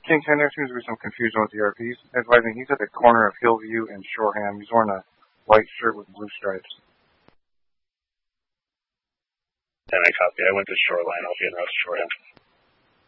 King 10, there seems to be some confusion with the ERPs. Advising, he's at the corner of Hillview and Shoreham. He's wearing a white shirt with blue stripes. 10, I copy. I went to Shoreline. I'll be in Route Shoreham.